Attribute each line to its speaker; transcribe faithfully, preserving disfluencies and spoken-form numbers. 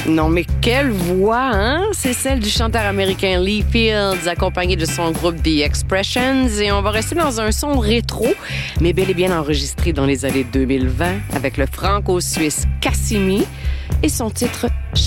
Speaker 1: Non, mais quelle voix, hein? C'est celle du chanteur américain Lee Fields, accompagné de son groupe The Expressions. Et on va rester dans un son rétro, mais bel et bien enregistré dans les années deux mille vingt avec le franco-suisse Cassimi et son titre « Shine ».